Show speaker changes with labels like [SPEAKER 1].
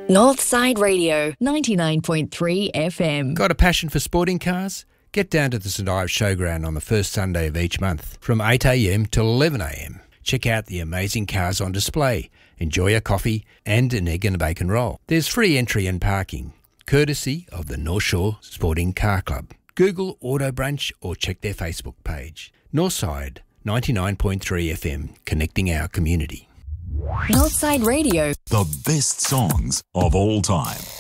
[SPEAKER 1] Northside Radio, 99.3 FM.
[SPEAKER 2] Got a passion for sporting cars? Get down to the St Ives Showground on the first Sunday of each month from 8am till 11am. Check out the amazing cars on display, enjoy a coffee and an egg and a bacon roll. There's free entry and parking, courtesy of the North Shore Sporting Car Club. Google Auto Brunch or check their Facebook page. Northside 99.3 FM, connecting our community.
[SPEAKER 1] Northside Radio.
[SPEAKER 3] The best songs of all time.